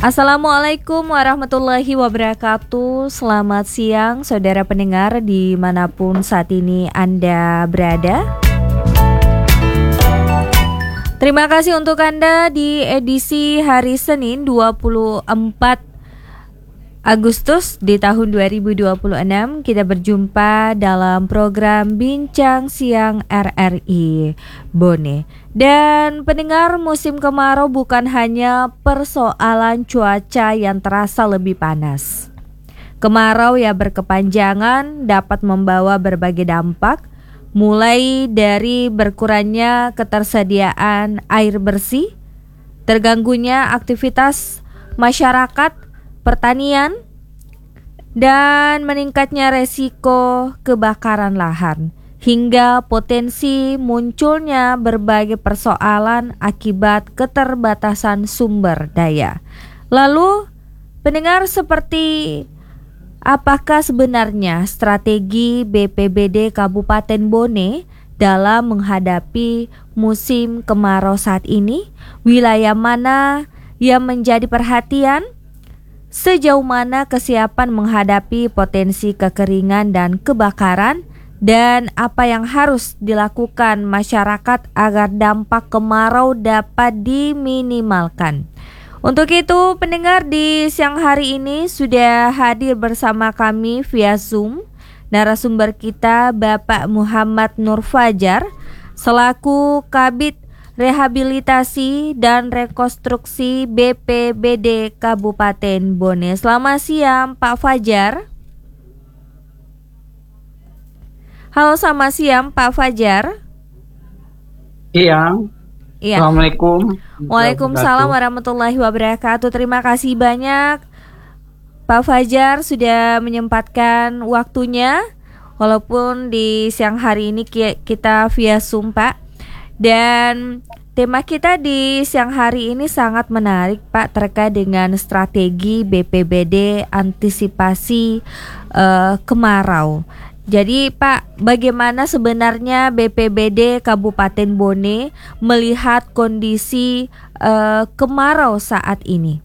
Assalamualaikum warahmatullahi wabarakatuh. Selamat siang saudara pendengar dimanapun saat ini Anda berada. Terima kasih untuk Anda di edisi hari Senin 24 Agustus di tahun 2026. Kita berjumpa dalam program Bincang Siang RRI Bone. Dan pendengar, musim kemarau bukan hanya persoalan cuaca yang terasa lebih panas. Kemarau yang berkepanjangan dapat membawa berbagai dampak, mulai dari berkurangnya ketersediaan air bersih, terganggunya aktivitas masyarakat, pertanian, dan meningkatnya resiko kebakaran lahan, hingga potensi munculnya berbagai persoalan akibat keterbatasan sumber daya. Lalu, pendengar, seperti apakah sebenarnya strategi BPBD Kabupaten Bone dalam menghadapi musim kemarau saat ini? Wilayah mana yang menjadi perhatian? Sejauh mana kesiapan menghadapi potensi kekeringan dan kebakaran? Dan apa yang harus dilakukan masyarakat agar dampak kemarau dapat diminimalkan? Untuk itu, pendengar, di siang hari ini sudah hadir bersama kami via Zoom narasumber kita Bapak Muhammad Nur Fajar selaku Kabid Rehabilitasi dan Rekonstruksi BPBD Kabupaten Bone. Selamat siang Pak Fajar. Halo, selamat siang Pak Fajar. Iya. Assalamualaikum. Waalaikumsalam warahmatullahi wabarakatuh. Terima kasih banyak Pak Fajar sudah menyempatkan waktunya, walaupun di siang hari ini kita via Zoom, Pak. Dan tema kita di siang hari ini sangat menarik, Pak, terkait dengan strategi BPBD antisipasi kemarau. Jadi, Pak, bagaimana sebenarnya BPBD Kabupaten Bone melihat kondisi kemarau saat ini?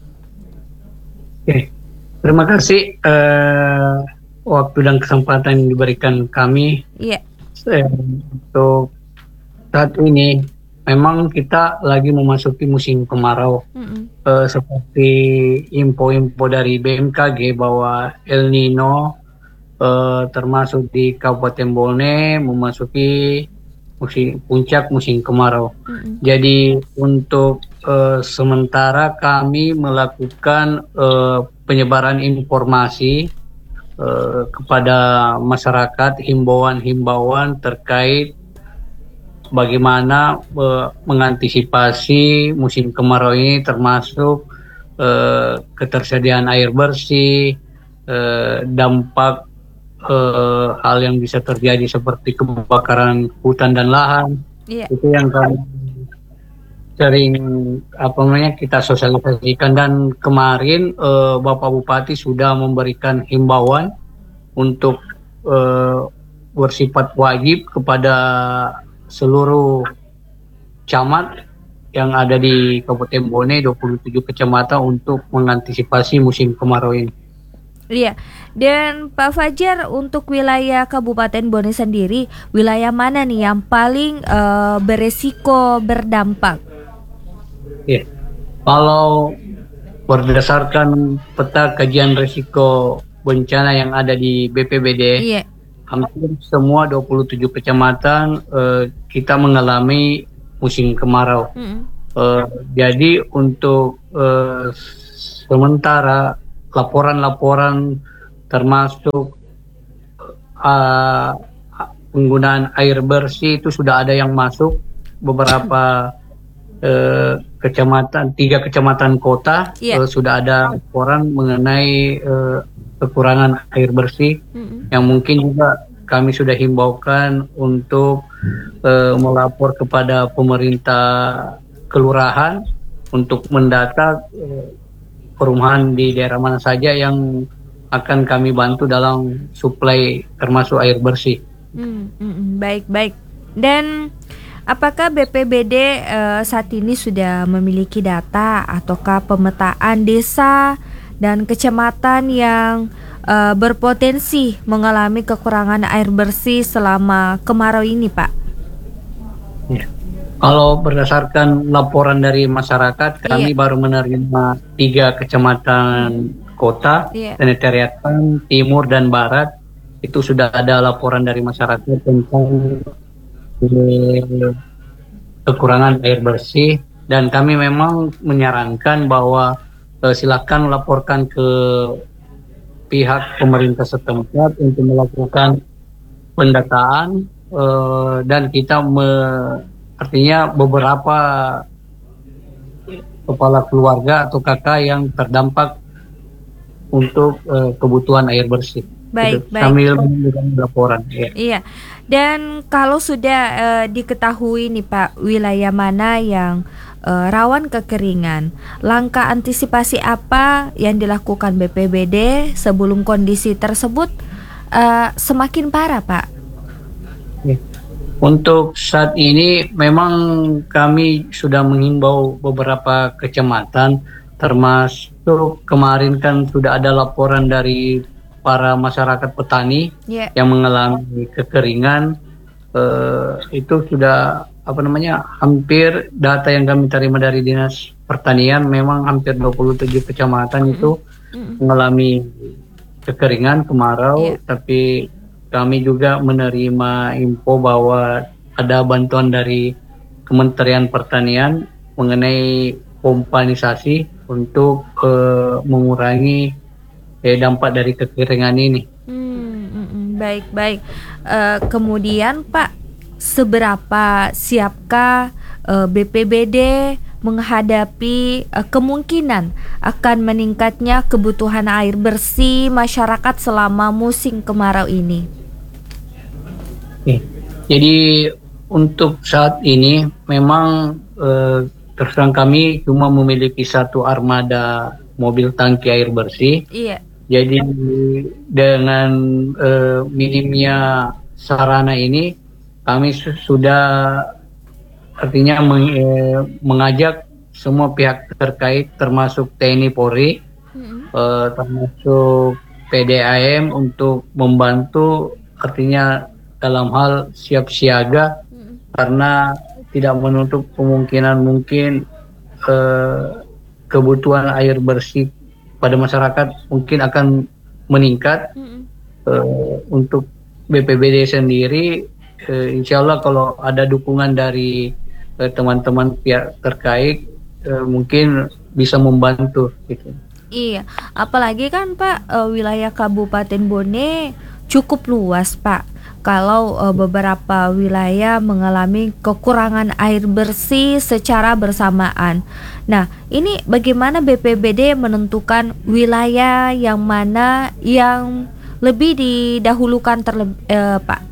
Oke, terima kasih waktu dan kesempatan yang diberikan kami. Iya. Untuk saat ini memang kita lagi memasuki musim kemarau. Seperti info-info dari BMKG bahwa El Nino termasuk di Kabupaten Bone memasuki puncak musim kemarau. Jadi untuk sementara kami melakukan penyebaran informasi kepada masyarakat, himbauan terkait bagaimana mengantisipasi musim kemarau ini, termasuk ketersediaan air bersih, dampak hal yang bisa terjadi seperti kebakaran hutan dan lahan. Itu yang kami sering kita sosialisasikan, dan kemarin Bapak Bupati sudah memberikan himbauan untuk bersifat wajib kepada seluruh camat yang ada di Kabupaten Bone 27 kecamatan untuk mengantisipasi musim kemarau ini. Iya. Dan Pak Fajar, untuk wilayah Kabupaten Bone sendiri, wilayah mana nih yang paling beresiko berdampak? Iya. Kalau berdasarkan peta kajian risiko bencana yang ada di BPBD, hampir semua 27 kecamatan kita mengalami musim kemarau. Jadi untuk sementara laporan-laporan termasuk penggunaan air bersih itu sudah ada yang masuk beberapa kecamatan, 3 kecamatan kota sudah ada laporan mengenai kekurangan air bersih, yang mungkin juga kami sudah himbaukan untuk melapor kepada pemerintah kelurahan untuk mendata perumahan di daerah mana saja yang akan kami bantu dalam suplai termasuk air bersih. Baik. Dan Apakah BPBD saat ini sudah memiliki data ataukah pemetaan desa dan kecamatan yang berpotensi mengalami kekurangan air bersih selama kemarau ini, Pak? Ya. Kalau berdasarkan laporan dari masyarakat, kami baru menerima 3 kecamatan kota, Tenetariatan, Timur dan Barat. Itu sudah ada laporan dari masyarakat tentang kekurangan air bersih, dan kami memang menyarankan bahwa silakan laporkan ke pihak pemerintah setempat untuk melakukan pendataan, dan kita artinya beberapa kepala keluarga atau kakak yang terdampak untuk kebutuhan air bersih. Baik. Sambil memberikan laporan. Iya. Dan kalau sudah diketahui nih Pak, wilayah mana yang rawan kekeringan, langkah antisipasi apa yang dilakukan BPBD sebelum kondisi tersebut semakin parah, Pak? Ya. Untuk saat ini memang kami sudah menghimbau beberapa kecamatan, termasuk kemarin kan sudah ada laporan dari para masyarakat petani yang mengalami kekeringan. Itu sudah hampir data yang kami terima dari Dinas Pertanian, memang hampir 27 kecamatan itu mengalami kekeringan kemarau. Tapi kami juga menerima info bahwa ada bantuan dari Kementerian Pertanian mengenai pompanisasi untuk mengurangi dampak dari kekeringan ini. Baik. Kemudian Pak, seberapa siapkah BPBD menghadapi kemungkinan akan meningkatnya kebutuhan air bersih masyarakat selama musim kemarau ini? Jadi untuk saat ini memang terus terang kami cuma memiliki 1 armada mobil tangki air bersih. Jadi dengan minimnya sarana ini, kami sudah artinya mengajak semua pihak terkait, termasuk TNI Polri, termasuk PDAM untuk membantu, artinya dalam hal siap siaga, karena tidak menutup kemungkinan mungkin kebutuhan air bersih pada masyarakat mungkin akan meningkat. Untuk BPBD sendiri, insya Allah kalau ada dukungan dari teman-teman pihak terkait, mungkin bisa membantu gitu. Iya, apalagi kan Pak, wilayah Kabupaten Bone cukup luas Pak. Kalau beberapa wilayah mengalami kekurangan air bersih secara bersamaan. Nah, ini bagaimana BPBD menentukan wilayah yang mana yang lebih didahulukan Pak?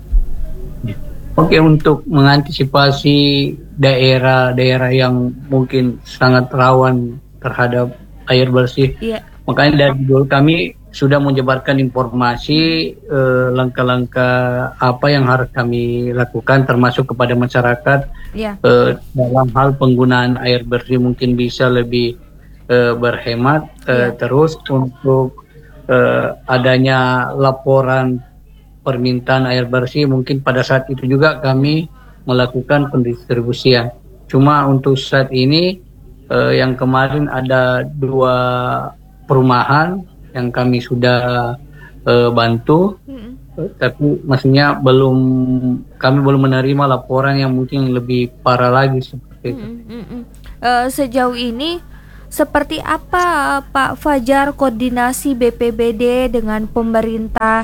Oke, untuk mengantisipasi daerah-daerah yang mungkin sangat rawan terhadap air bersih, makanya dari dulu kami sudah menyebarkan informasi langkah-langkah apa yang harus kami lakukan, termasuk kepada masyarakat dalam hal penggunaan air bersih mungkin bisa lebih berhemat. Terus untuk adanya laporan permintaan air bersih, mungkin pada saat itu juga kami melakukan pendistribusian. Cuma untuk saat ini yang kemarin ada 2 perumahan yang kami sudah bantu, tapi maksudnya kami belum menerima laporan yang mungkin lebih parah lagi seperti itu. Sejauh ini seperti apa Pak Fajar koordinasi BPBD dengan pemerintah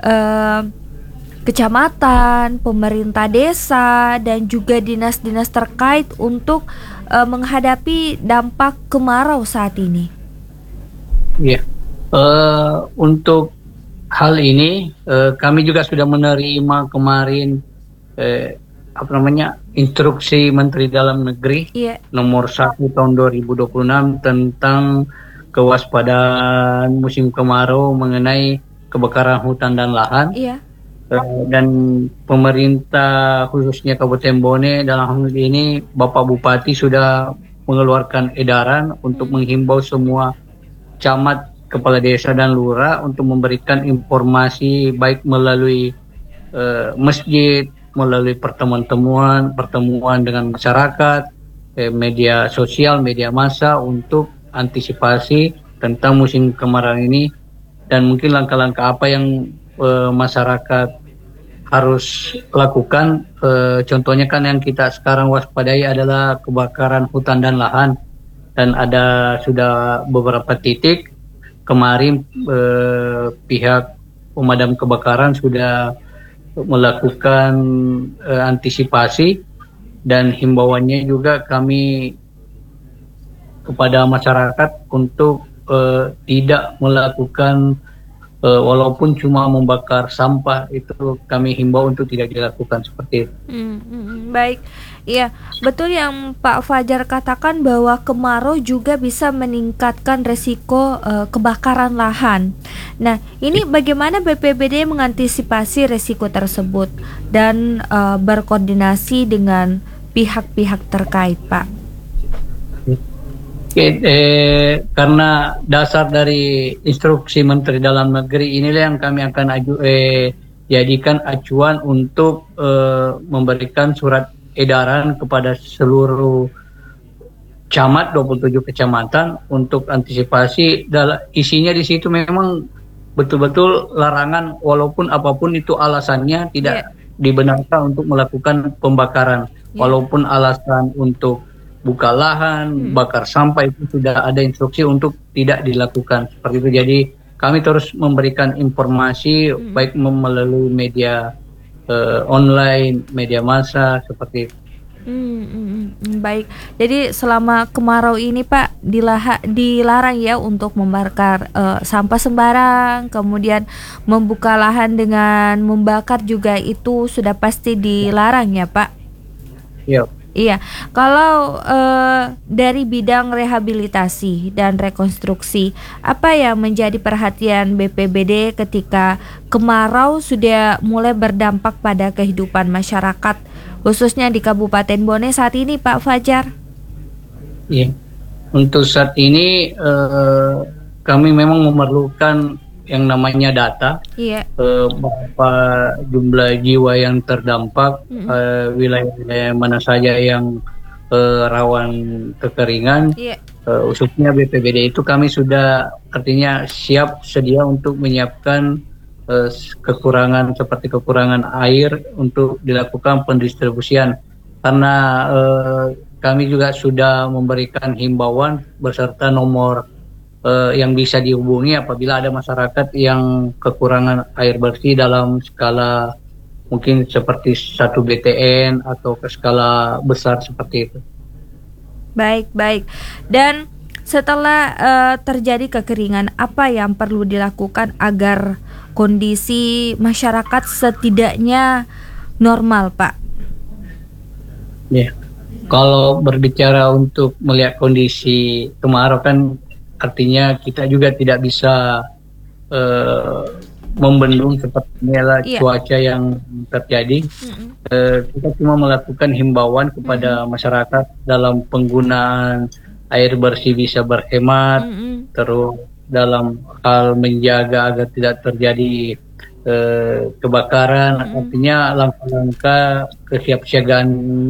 kecamatan, pemerintah desa, dan juga dinas-dinas terkait untuk menghadapi dampak kemarau saat ini? Untuk hal ini kami juga sudah menerima kemarin instruksi Menteri Dalam Negeri nomor 1 tahun 2026 tentang kewaspadaan musim kemarau mengenai kebakaran hutan dan lahan. dan pemerintah khususnya Kabupaten Bone dalam hal ini Bapak Bupati sudah mengeluarkan edaran untuk menghimbau semua camat, kepala desa dan lurah untuk memberikan informasi baik melalui masjid, melalui pertemuan dengan masyarakat, media sosial, media massa untuk antisipasi tentang musim kemarau ini, dan mungkin langkah-langkah apa yang masyarakat harus lakukan. Contohnya kan yang kita sekarang waspadai adalah kebakaran hutan dan lahan, dan ada sudah beberapa titik kemarin pihak pemadam kebakaran sudah melakukan antisipasi, dan himbauannya juga kami kepada masyarakat untuk tidak melakukan walaupun cuma membakar sampah, itu kami himbau untuk tidak dilakukan seperti itu. Baik, iya betul yang Pak Fajar katakan bahwa kemarau juga bisa meningkatkan resiko kebakaran lahan. Nah, ini bagaimana BPBD mengantisipasi resiko tersebut dan berkoordinasi dengan pihak-pihak terkait, Pak? Karena dasar dari instruksi Menteri Dalam Negeri inilah yang kami akan jadikan acuan untuk memberikan surat edaran kepada seluruh camat 27 kecamatan untuk antisipasi. Isinya di situ memang betul-betul larangan, walaupun apapun itu alasannya tidak dibenarkan untuk melakukan pembakaran, walaupun alasan untuk buka lahan, bakar sampah, itu sudah ada instruksi untuk tidak dilakukan seperti itu. Jadi kami terus memberikan informasi baik melalui media online, media massa seperti itu. Baik, jadi selama kemarau ini Pak dilarang ya untuk membakar sampah sembarang, kemudian membuka lahan dengan membakar juga itu sudah pasti dilarang ya Pak? Iya, kalau dari bidang rehabilitasi dan rekonstruksi, apa yang menjadi perhatian BPBD ketika kemarau sudah mulai berdampak pada kehidupan masyarakat, khususnya di Kabupaten Bone saat ini, Pak Fajar? Iya, untuk saat ini kami memang memerlukan yang namanya data, berapa jumlah jiwa yang terdampak, wilayah-wilayah mana saja yang rawan kekeringan. Khususnya BPBD itu kami sudah artinya siap sedia untuk menyiapkan kekurangan seperti kekurangan air untuk dilakukan pendistribusian, karena kami juga sudah memberikan himbauan beserta nomor yang bisa dihubungi apabila ada masyarakat yang kekurangan air bersih dalam skala mungkin seperti 1 BTN atau ke skala besar seperti itu. Baik. Dan setelah terjadi kekeringan, apa yang perlu dilakukan agar kondisi masyarakat setidaknya normal, Pak? Ya, kalau berbicara untuk melihat kondisi kemarau kan artinya kita juga tidak bisa membendung seperti inilah cuaca yang terjadi. Kita cuma melakukan himbauan kepada masyarakat dalam penggunaan air bersih bisa berhemat, terus dalam hal menjaga agar tidak terjadi kebakaran, artinya langkah-langkah kesiapsiagaan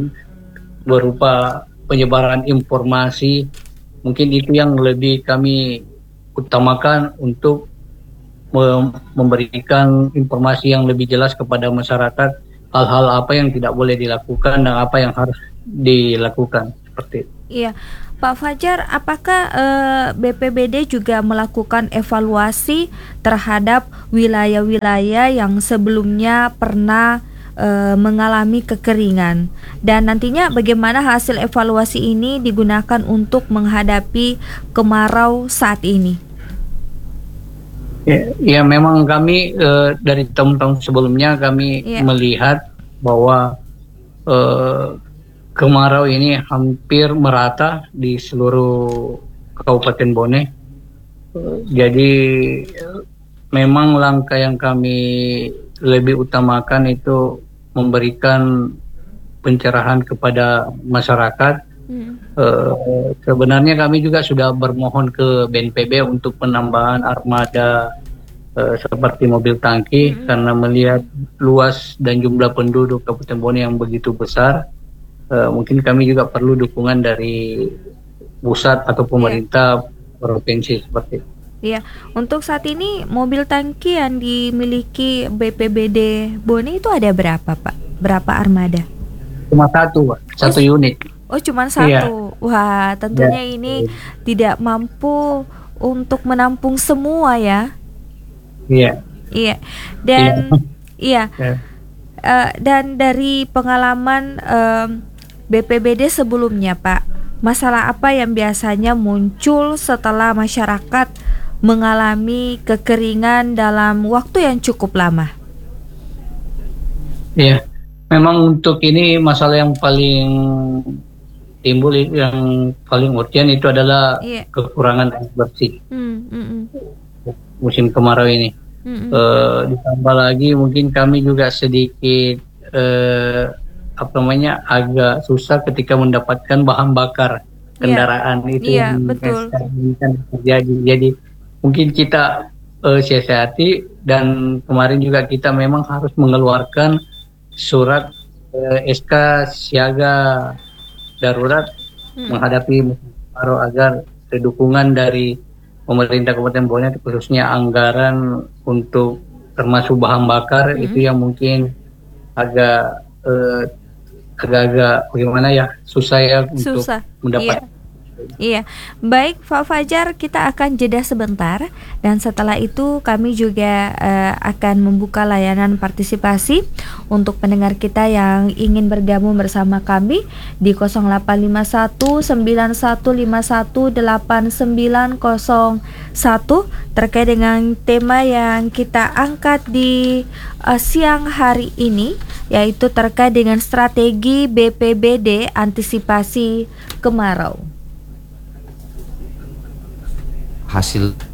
berupa penyebaran informasi. Mungkin itu yang lebih kami utamakan untuk memberikan informasi yang lebih jelas kepada masyarakat hal-hal apa yang tidak boleh dilakukan dan apa yang harus dilakukan seperti itu. Iya, Pak Fajar, apakah BPBD juga melakukan evaluasi terhadap wilayah-wilayah yang sebelumnya pernah mengalami kekeringan, dan nantinya bagaimana hasil evaluasi ini digunakan untuk menghadapi kemarau saat ini? Ya memang kami dari tahun-tahun sebelumnya kami melihat bahwa kemarau ini hampir merata di seluruh Kabupaten Bone. Jadi memang langkah yang kami lebih utamakan itu memberikan pencerahan kepada masyarakat. Sebenarnya kami juga sudah bermohon ke BNPB untuk penambahan armada seperti mobil tangki, karena melihat luas dan jumlah penduduk Kabupaten Bone yang begitu besar, mungkin kami juga perlu dukungan dari pusat atau pemerintah provinsi seperti itu. Iya, untuk saat ini mobil tangki yang dimiliki BPBD Bone itu ada berapa, Pak? Berapa armada? Cuma satu, Pak. Satu unit. Oh, cuma satu. Wah, tentunya ini tidak mampu untuk menampung semua ya. Iya. Iya. Dan dan dari pengalaman BPBD sebelumnya, Pak, masalah apa yang biasanya muncul setelah masyarakat mengalami kekeringan dalam waktu yang cukup lama? Iya, memang untuk ini masalah yang paling timbul, yang paling urgent itu adalah kekurangan air bersih musim kemarau ini. Ditambah lagi mungkin kami juga sedikit agak susah ketika mendapatkan bahan bakar kendaraan itu betul. Jadi mungkin kita siasati, dan kemarin juga kita memang harus mengeluarkan surat SK siaga darurat menghadapi musim kemarau agar dukungan dari pemerintah Kabupaten Bone, khususnya anggaran untuk termasuk bahan bakar itu yang mungkin agak bagaimana ya, susah ya untuk mendapat. Iya, baik Pak Fajar, kita akan jeda sebentar dan setelah itu kami juga akan membuka layanan partisipasi untuk pendengar kita yang ingin bergabung bersama kami di 085191518901 terkait dengan tema yang kita angkat di siang hari ini, yaitu terkait dengan strategi BPBD antisipasi kemarau. Hasil